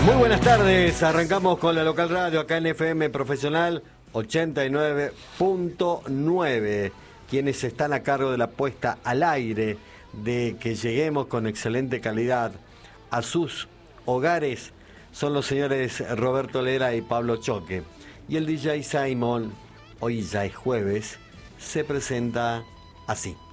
Muy buenas tardes, arrancamos con la local radio acá en FM Profesional 89.9, quienes están a cargo de la puesta al aire, de que lleguemos con excelente calidad a sus hogares, son los señores Roberto Lera y Pablo Choque. Y el DJ Simon, hoy ya es jueves, se presenta así.